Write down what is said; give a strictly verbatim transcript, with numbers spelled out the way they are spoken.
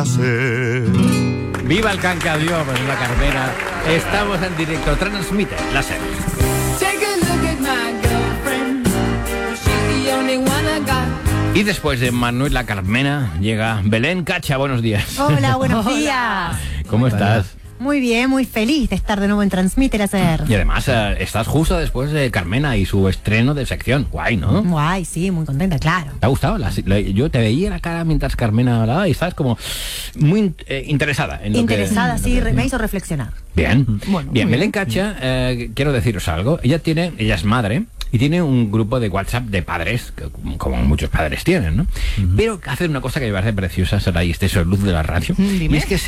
placer. ¡Viva el Cancadió, pues la Carmena! Estamos en directo, transmite la serie. Y después de Manuel la Carmena llega Belén Cacha. Buenos días. Hola, buenos días. ¿Cómo estás? Muy bien, muy feliz de estar de nuevo en Transmite la Ser. Y además eh, estás justo después de Carmena y su estreno de sección. Guay, ¿no? Guay, sí, muy contenta, claro. ¿Te ha gustado? La, la, yo te veía la cara mientras Carmena hablaba y estabas como muy eh, interesada en lo Interesada, que, sí, lo que... me hizo reflexionar. Bien, bueno, bien. bien. Belén Cacha, eh, quiero deciros algo. Ella tiene, ella es madre y tiene un grupo de WhatsApp de padres, que, como muchos padres tienen, ¿no? Uh-huh. Pero hace una cosa que me parece preciosa, Saray, este es el luz de la radio. Mm, y es que